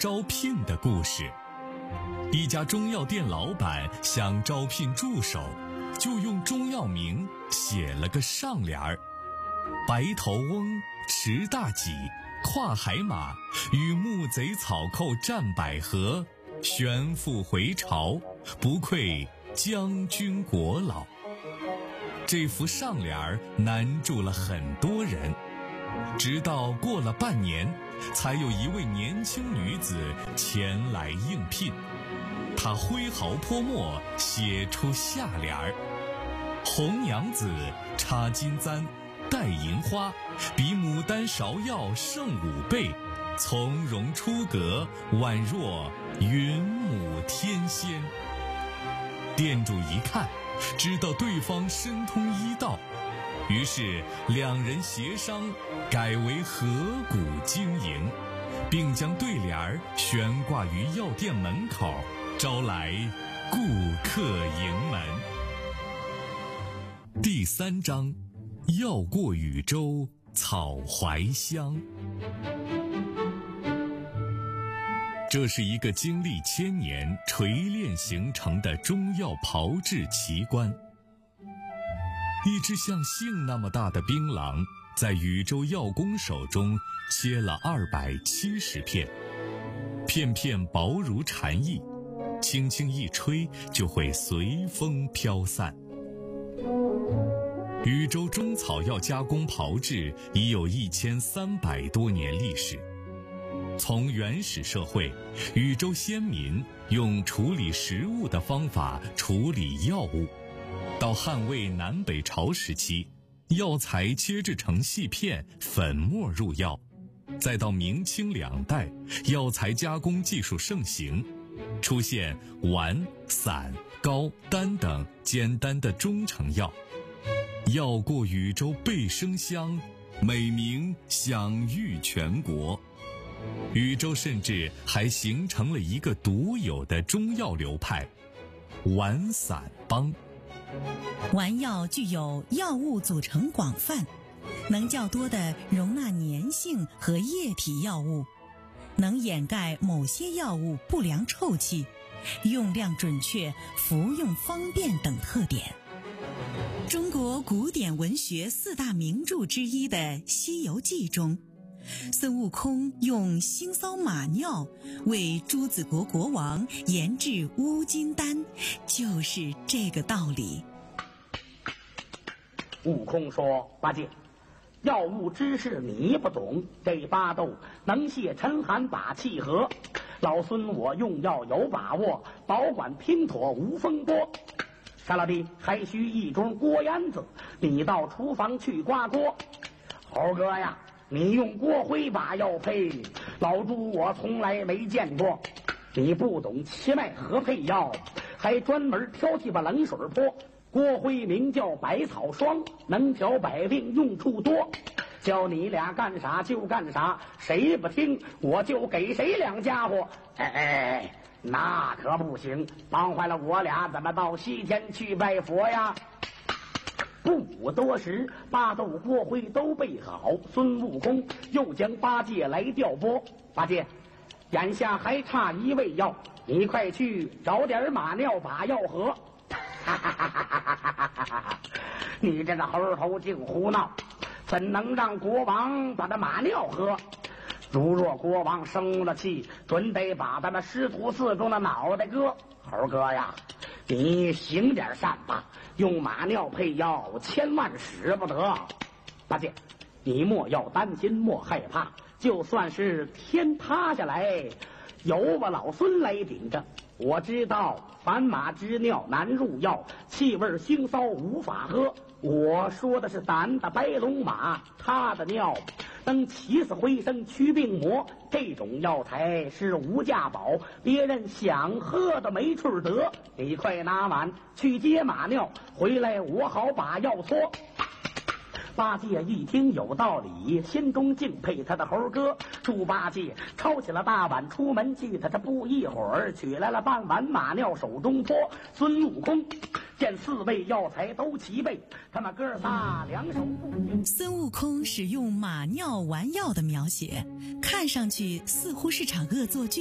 招聘的故事。一家中药店老板想招聘助手，就用中药名写了个上联儿：白头翁，持大戟，跨海马，与木贼草寇战百合，旋复回朝，不愧将军国老。这幅上联儿难住了很多人，直到过了半年，才有一位年轻女子前来应聘。她挥毫泼墨，写出下联儿：红娘子，插金簪，戴银花，比牡丹芍药胜5倍，从容出阁，宛若云母天仙。店主一看，知道对方深通医道，于是两人协商改为合股经营，并将对联悬挂于药店门口，招来顾客盈门。第3章，药过禹州草怀香。这是一个经历1000年锤炼形成的中药炮制奇观。一只像杏那么大的槟榔，在禹州药工手中切了270片，片片薄如蝉翼，轻轻一吹就会随风飘散。禹州中草药加工炮制已有1300多年历史。从原始社会，禹州先民用处理食物的方法处理药物，到汉魏南北朝时期，药材切制成细片，粉末入药，再到明清2代，药材加工技术盛行，出现丸、散、膏、丹等简单的中成药。药过禹州倍生香，美名享誉全国。禹州甚至还形成了一个独有的中药流派——丸散帮。 丸药具有药物组成广泛，能较多地容纳粘性和液体药物，能掩盖某些药物不良臭气，用量准确，服用方便等特点。中国古典文学4大名著之一的《西游记》中，孙悟空用腥臊马尿为朱子国国王研制乌金丹，就是这个道理。 悟空说：八戒，药物知识你不懂，这巴豆能泄沉寒把气和，老孙我用药有把握，保管拼妥无风波。沙老弟，还需1盅锅烟子，你到厨房去刮锅。猴哥呀，你用锅灰把药配，老猪我从来没见过。你不懂奇脉合配药，还专门挑剔把冷水泼。锅灰名叫百草霜，能调百病，用处多。教你俩干啥就干啥，谁不听我就给谁2家伙。那可不行，忙坏了我俩怎么到西天去拜佛呀？不多时，巴豆锅灰都备好，孙悟空又将八戒来调拨。八戒，眼下还差1味药，你快去找点马尿把药喝。你这个猴头净胡闹，怎能让国王把这马尿喝？如若国王生了气，准得把咱们师徒4中的脑袋割。猴哥呀，你行点善吧，用马尿配药千万使不得。八戒，你莫要担心，莫害怕，就算是天塌下来，有我老孙来顶着。我知道凡马之尿难入药，气味腥臊无法喝。我说的是胆的白龙马，他的尿能起死回生，驱病魔。这种药材是无价宝，别人想喝的没处得。你快拿碗去接马尿回来，我好把药搓。八戒一听有道理，心中敬佩他的猴哥。猪八戒抄起了大碗出门去，他这不一会儿取来了半碗马尿手中泼。孙悟空见4味药材都齐备，他们哥仨2手不停。 孙悟空使用马尿丸药的描写，看上去似乎是场恶作剧。